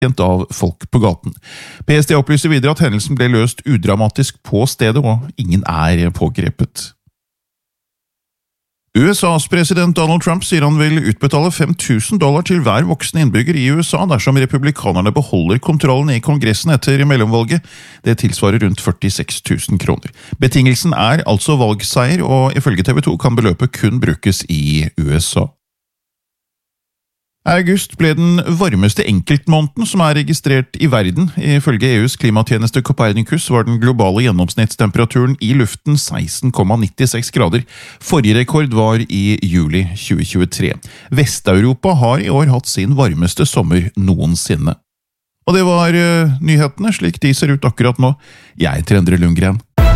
av folk på gaten. PST opplyser videre at hendelsen ble løst udramatisk på stedet, og ingen er pågrepet. USAs president Donald Trump sier han vil utbetale $5,000 til hver voksne innbygger i USA dersom republikanerne beholder kontrollen i kongressen etter mellomvalget. Det tilsvarer rundt 46 000 kroner. Betingelsen er altså valgseier, og ifølge TV 2 kan beløpet kun brukes i USA. August ble den varmeste enkeltmåneden som er registrert i verden. Ifølge EUs klimatjeneste Copernicus var den globale gjennomsnittstemperaturen i luften 16,96 grader. Forrige rekord var i juli 2023. Vest-Europa har i år hatt sin varmeste sommer noensinne. Og det var nyhetene, slik de ser ut akkurat nå. Jeg heter Endre Lundgren.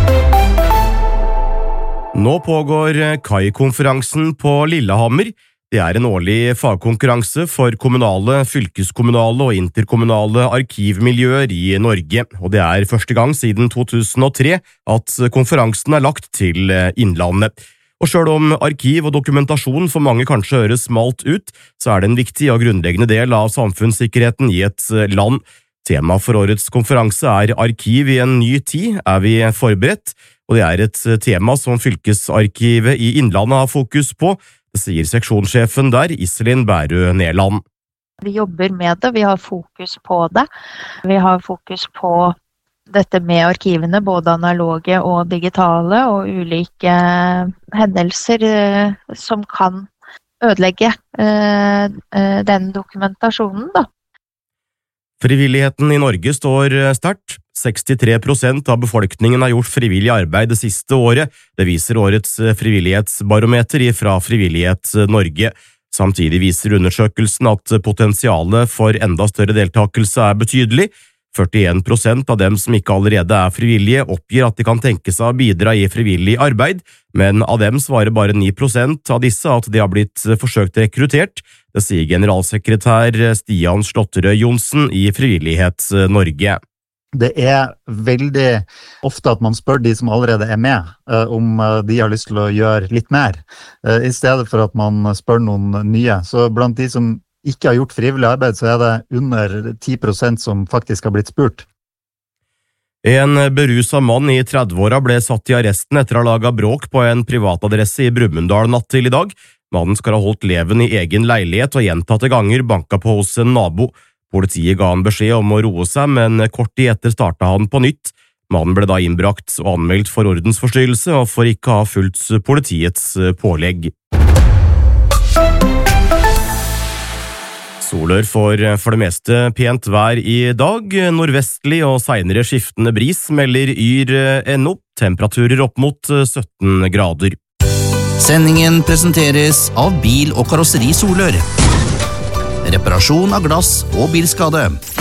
Nå pågår KAI-konferansen på Lillehammer. Det er en årlig fagkonkurranse for kommunale, fylkeskommunale og interkommunale arkivmiljøer i Norge, og det er første gang siden 2003 at konferansen er lagt til Innlandet. Og selv om arkiv og dokumentasjon for mange kanskje høres smalt ut, så er det en viktig og grunnleggende del av samfunnssikkerheten i et land. Tema for årets konferanse er arkiv i en ny tid, er vi forberedt, og det er et tema som fylkesarkivet i Innlandet har fokus på, sier seksjonssjefen der, Iselin Bærø Nerland. Vi jobber med det, vi har fokus på det. Vi har fokus på dette med arkivene, både analoge og digitale, og ulike hendelser som kan ødelegge den dokumentasjonen, da. Frivilligheten i Norge står sterkt. 63% av befolkningen har gjort frivillig arbeid det siste året. Det viser årets frivillighetsbarometer fra Frivillighet Norge. Samtidig viser undersøkelsen at potensialet for enda større deltakelse er betydelig. 41% av dem som ikke allerede er frivillige oppgir at de kan tenke seg å bidra i frivillig arbeid, men av dem svarer bare 9% av disse at de har blitt forsøkt rekruttert. Det sier generalsekretær Stian Slåtterøy Johnsen i Frivillighet Norge. Det er veldig ofte at man spør de som allerede er med, om de har lyst til å gjøre litt mer, i stedet for at man spør noen nye. Så blant de som ikke har gjort frivillig arbeid, så er det under 10% som faktisk har blitt spurt. En beruset mann i 30-åra ble satt i arresten etter å ha laget bråk på en privatadresse i Brumunddal natt til i dag. Mannen skal ha holdt leven i egen leilighet og gjentatte ganger banka på hos en nabo. Politiet ga han beskjed om å roe seg, men kort tid etter startet han på nytt. Mannen ble da innbrakt og anmeldt for ordensforstyrrelse og for ikke å ha fulgt politiets pålegg. Solør får for det meste pent vær i dag. Nordvestlig og senere skiftende bris melder Yr.no. Temperaturer opp mot 17 grader. Sendingen presenteres av Bil- og Karosseri Solør. Reparasjon av glass og bilskade.